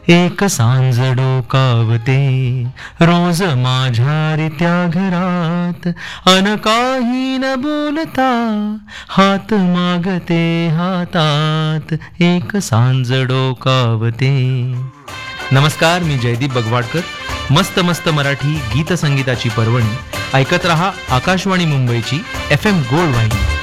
एक सांज डोकावते रोज माझ्या रित्या घरात, अन काही न बोलता हात मागते हातात, एक सांज डोकावते. नमस्कार, मी जयदीप बगवाडकर. मस्त मस्त मराठी गीत संगीताची पर्वणी ऐकत रहा आकाशवाणी मुंबईची FM गोल्ड वाहिनी.